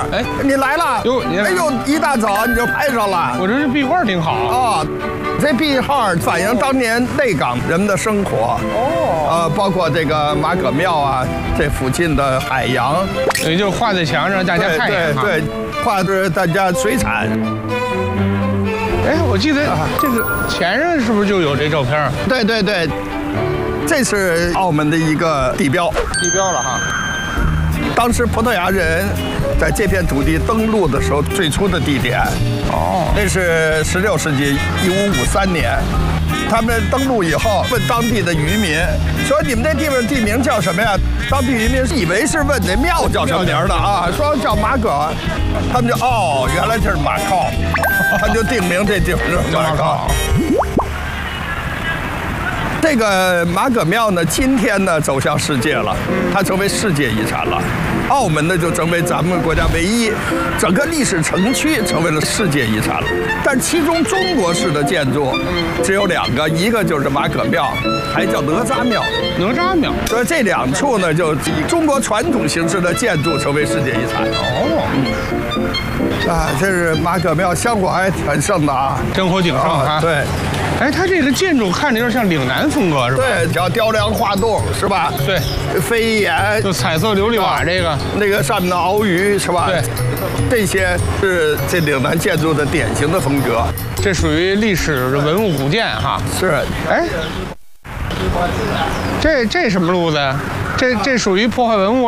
哎， 你来了。 哟，你哎呦，一大早你就拍上了。 我这壁画挺好啊。这壁画反映当年内港人们的生活。包括这个马可庙啊，这附近的海洋。 也就画在墙上，大家看一眼。 对，画的大家水产。 哎，我记得这个前任是不是就有这照片？ 对，这是澳门的一个地标了哈。 当时葡萄牙人在这片土地登陆的时候最初的地点。那是16世纪1553年，他们登陆以后问当地的渔民说：“你们这地方地名叫什么呀？”当地渔民以为是问那庙叫什么名的啊，说叫马可，他们就原来这是马靠，他就定名这地方是马靠。这个马可庙呢，今天呢走向世界了，它成为世界遗产了。澳门呢就成为咱们国家唯一整个历史城区成为了世界遗产了。但其中中国式的建筑只有2个，一个就是马可庙，还叫哪吒庙。所以这2处呢，就以中国传统形式的建筑成为世界遗产。这是马可庙，香火还很盛的啊， 灯火鼎盛啊。对。哎，它这个建筑看着有点像岭南风格，是吧？ 对，叫雕梁画栋，是吧？ 对， 飞檐， 就彩色琉璃瓦那个上面的鳌鱼，是吧？ 对， 这些是这岭南建筑的典型的风格。 这属于历史文物古建哈。 是。 哎，这什么路子呀？这属于破坏文物。